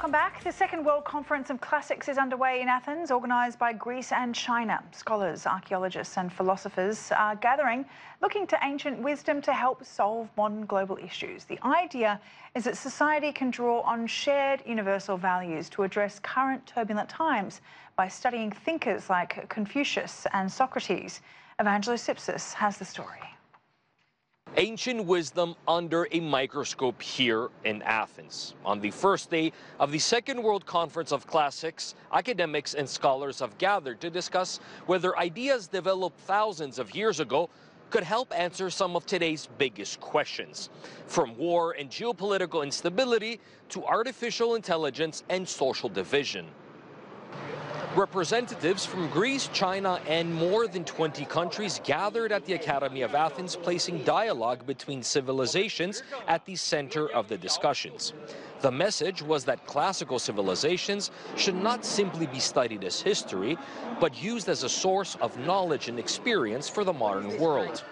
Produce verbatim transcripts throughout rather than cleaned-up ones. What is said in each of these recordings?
Welcome back. The Second World Conference of Classics is underway in Athens, organised by Greece and China. Scholars, archaeologists and philosophers are gathering, looking to ancient wisdom to help solve modern global issues. The idea is that society can draw on shared universal values to address current turbulent times by studying thinkers like Confucius and Socrates. Evangelos Ipsos has the story. Ancient wisdom under a microscope here in Athens. On the first day of the Second World Conference of Classics, academics and scholars have gathered to discuss whether ideas developed thousands of years ago could help answer some of today's biggest questions, from war and geopolitical instability to artificial intelligence and social division. Representatives from Greece, China, and more than twenty countries gathered at the Academy of Athens, placing dialogue between civilizations at the center of the discussions. The message was that classical civilizations should not simply be studied as history, but used as a source of knowledge and experience for the modern world.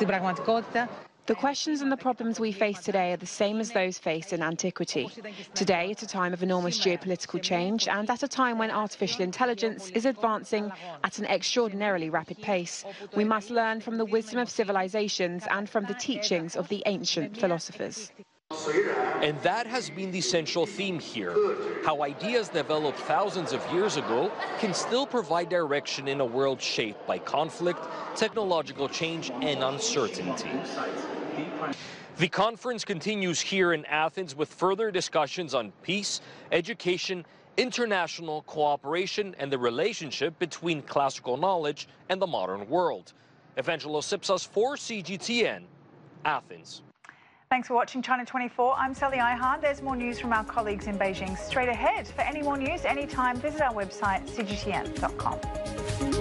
The questions and the problems we face today are the same as those faced in antiquity. Today, at a time of enormous geopolitical change and at a time when artificial intelligence is advancing at an extraordinarily rapid pace, we must learn from the wisdom of civilizations and from the teachings of the ancient philosophers. And that has been the central theme here, how ideas developed thousands of years ago can still provide direction in a world shaped by conflict, technological change, and uncertainty. The conference continues here in Athens with further discussions on peace, education, international cooperation, and the relationship between classical knowledge and the modern world. Evangelos Ipsos for C G T N, Athens. Thanks for watching China twenty-four. I'm Sally Ihard. There's more news from our colleagues in Beijing straight ahead. For any more news, anytime, visit our website, C G T N dot com.